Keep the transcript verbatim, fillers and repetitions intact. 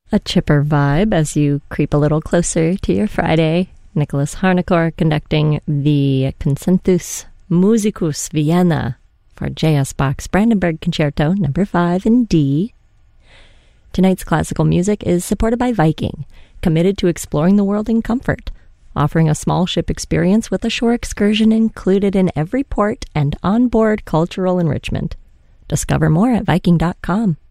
A chipper vibe as you creep a little closer to your Friday. Nicholas Harnoncourt conducting the Concentus Musicus Vienna for J S Bach's Brandenburg Concerto number five in D. Tonight's classical music is supported by Viking, committed to exploring the world in comfort, offering a small ship experience with a shore excursion included in every port and onboard cultural enrichment. Discover more at Viking dot com.